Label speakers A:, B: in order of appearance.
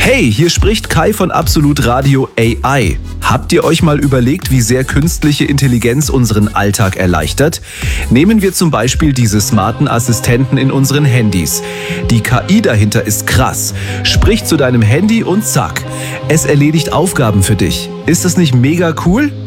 A: Hey, hier spricht Kai von Absolut Radio AI. Habt ihr euch mal überlegt, wie sehr künstliche Intelligenz unseren Alltag erleichtert? Nehmen wir zum Beispiel diese smarten Assistenten in unseren Handys. Die KI dahinter ist krass. Sprich zu deinem Handy und zack, es erledigt Aufgaben für dich. Ist das nicht mega cool?